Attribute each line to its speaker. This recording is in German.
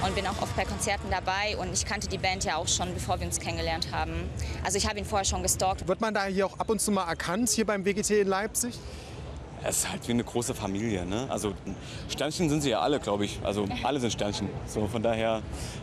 Speaker 1: und bin auch oft bei Konzerten dabei. Und ich kannte die Band ja auch schon, bevor wir uns kennengelernt haben. Also ich habe ihn vorher schon gestalkt.
Speaker 2: Wird man da hier auch ab und zu mal erkannt, hier beim WGT in Leipzig?
Speaker 3: Es ist halt wie eine große Familie, ne? Also Sternchen sind sie ja alle, glaube ich. Also alle sind Sternchen. So, von daher